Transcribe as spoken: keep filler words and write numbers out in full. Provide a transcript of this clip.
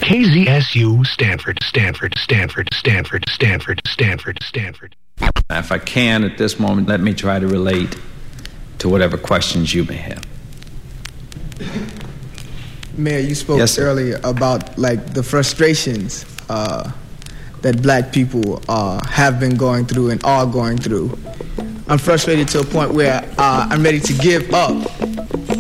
K Z S U, Stanford, Stanford, Stanford, Stanford, Stanford, Stanford, Stanford. If I can, at this moment, let me try to relate to whatever questions you may have. Mayor, you spoke Yes, sir. earlier about like the frustrations uh, that black people uh, have been going through and are going through. I'm frustrated to a point where uh, I'm ready to give up